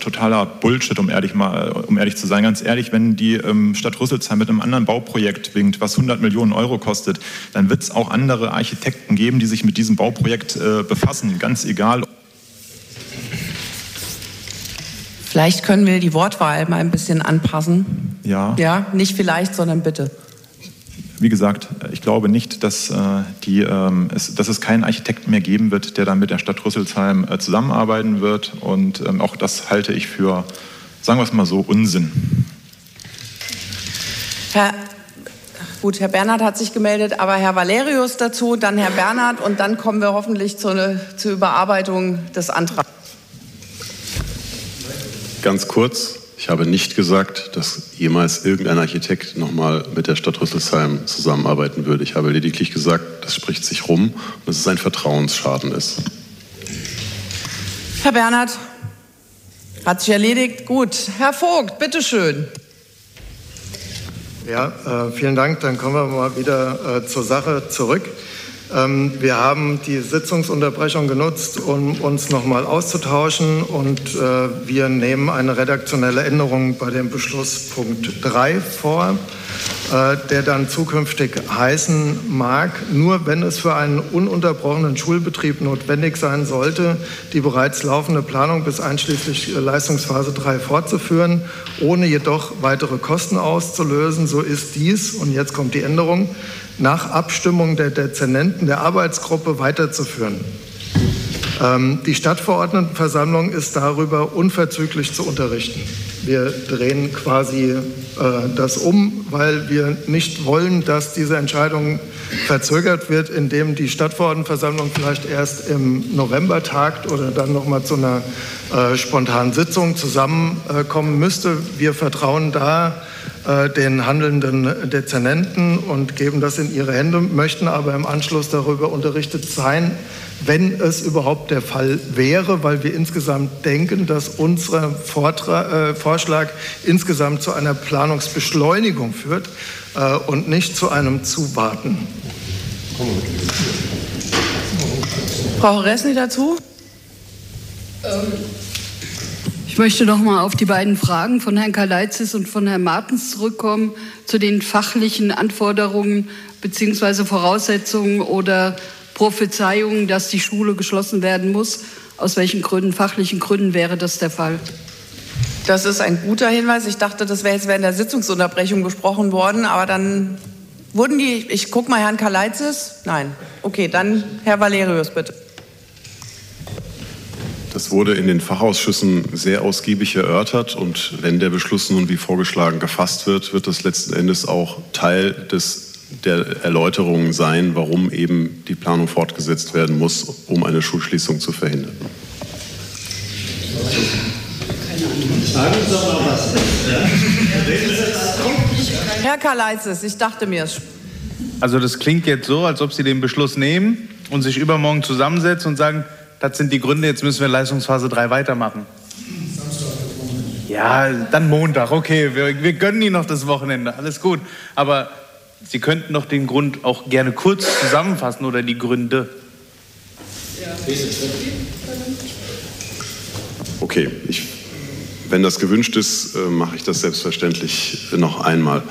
totaler Bullshit, um ehrlich zu sein. Ganz ehrlich, wenn die Stadt Rüsselsheim mit einem anderen Bauprojekt winkt, was 100 Millionen Euro kostet, dann wird es auch andere Architekten geben, die sich mit diesem Bauprojekt befassen. Ganz egal. Vielleicht können wir die Wortwahl mal ein bisschen anpassen. Ja. Ja, nicht vielleicht, sondern bitte. Wie gesagt, ich glaube nicht, dass es keinen Architekten mehr geben wird, der dann mit der Stadt Rüsselsheim zusammenarbeiten wird. Und auch das halte ich für, sagen wir es mal so, Unsinn. Herr Bernhard hat sich gemeldet, aber Herr Valerius dazu, dann Herr Bernhard und dann kommen wir hoffentlich zur Überarbeitung des Antrags. Ganz kurz. Ich habe nicht gesagt, dass jemals irgendein Architekt nochmal mit der Stadt Rüsselsheim zusammenarbeiten würde. Ich habe lediglich gesagt, das spricht sich rum und dass es ein Vertrauensschaden ist. Herr Bernhard, hat sich erledigt. Gut. Herr Vogt, bitteschön. Ja, vielen Dank. Dann kommen wir mal wieder zur Sache zurück. Wir haben die Sitzungsunterbrechung genutzt, um uns noch mal auszutauschen, und wir nehmen eine redaktionelle Änderung bei dem Beschlusspunkt 3 vor, der dann zukünftig heißen mag: Nur wenn es für einen ununterbrochenen Schulbetrieb notwendig sein sollte, die bereits laufende Planung bis einschließlich Leistungsphase 3 fortzuführen, ohne jedoch weitere Kosten auszulösen, so ist dies, und jetzt kommt die Änderung, nach Abstimmung der Dezernenten der Arbeitsgruppe weiterzuführen. Die Stadtverordnetenversammlung ist darüber unverzüglich zu unterrichten. Wir drehen quasi das um, weil wir nicht wollen, dass diese Entscheidung verzögert wird, indem die Stadtverordnetenversammlung vielleicht erst im November tagt oder dann noch mal zu einer spontanen Sitzung zusammenkommen müsste. Wir vertrauen da den handelnden Dezernenten und geben das in ihre Hände, möchten aber im Anschluss darüber unterrichtet sein, wenn es überhaupt der Fall wäre, weil wir insgesamt denken, dass unser Vorschlag insgesamt zu einer Planungsbeschleunigung führt und nicht zu einem Zuwarten. Frau Horesny dazu? Ich möchte noch mal auf die beiden Fragen von Herrn Kalaitzis und von Herrn Martens zurückkommen, zu den fachlichen Anforderungen bzw. Voraussetzungen oder Prophezeiungen, dass die Schule geschlossen werden muss. Aus welchen Gründen, fachlichen Gründen wäre das der Fall? Das ist ein guter Hinweis. Ich dachte, das wäre jetzt während der Sitzungsunterbrechung besprochen worden, aber dann wurden die, ich gucke mal Herrn Kalaitzis. Nein. Okay, dann Herr Valerius, bitte. Das wurde in den Fachausschüssen sehr ausgiebig erörtert, und wenn der Beschluss nun wie vorgeschlagen gefasst wird, wird das letzten Endes auch Teil der Erläuterungen sein, warum eben die Planung fortgesetzt werden muss, um eine Schulschließung zu verhindern. Herr Kalaitzis, ich dachte mir es. Also das klingt jetzt so, als ob Sie den Beschluss nehmen und sich übermorgen zusammensetzen und sagen, das sind die Gründe, jetzt müssen wir Leistungsphase 3 weitermachen. Ja, dann Montag, okay, wir gönnen Ihnen noch das Wochenende, alles gut. Aber Sie könnten doch den Grund auch gerne kurz zusammenfassen oder die Gründe. Okay, wenn das gewünscht ist, mache ich das selbstverständlich noch einmal.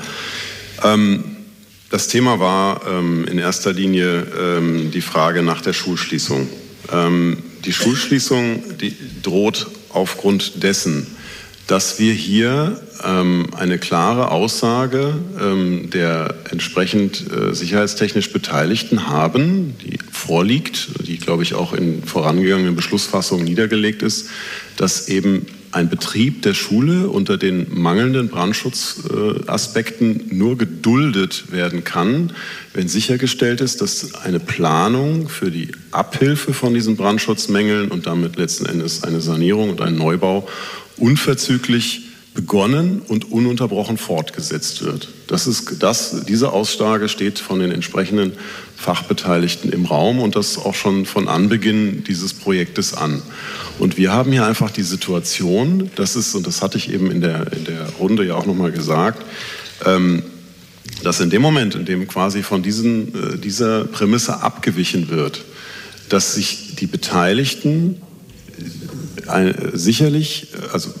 Das Thema war in erster Linie die Frage nach der Schulschließung. Die Schulschließung, die droht aufgrund dessen, dass wir hier eine klare Aussage der entsprechend sicherheitstechnisch Beteiligten haben, die vorliegt, die, glaube ich, auch in vorangegangenen Beschlussfassungen niedergelegt ist, dass eben ein Betrieb der Schule unter den mangelnden Brandschutzaspekten nur geduldet werden kann, wenn sichergestellt ist, dass eine Planung für die Abhilfe von diesen Brandschutzmängeln und damit letzten Endes eine Sanierung und ein Neubau unverzüglich begonnen und ununterbrochen fortgesetzt wird. Diese Aussage steht von den entsprechenden Fachbeteiligten im Raum, und das auch schon von Anbeginn dieses Projektes an. Und wir haben hier einfach die Situation, und das hatte ich eben in der Runde ja auch nochmal gesagt, dass in dem Moment, in dem quasi von dieser Prämisse abgewichen wird, dass sich die Beteiligten sicherlich, also